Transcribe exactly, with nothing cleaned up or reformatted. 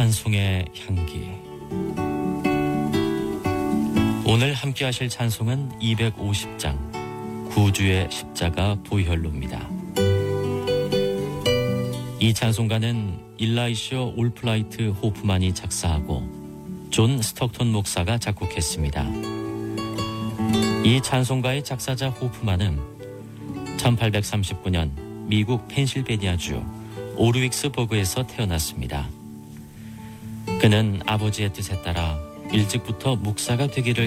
찬송의 향기. 오늘 함께 하실 찬송은 이백오십 장 구주의 십자가 보혈로입니다. 이 찬송가는 일라이셔 올플라이트 호프만이 작사하고 존 스톡톤 목사가 작곡했습니다. 이 찬송가의 작사자 호프만은 천팔백삼십구 년 미국 펜실베니아주 오르윅스버그에서 태어났습니다. 그는 아버지의 뜻에 따라 일찍부터 목사가 되기를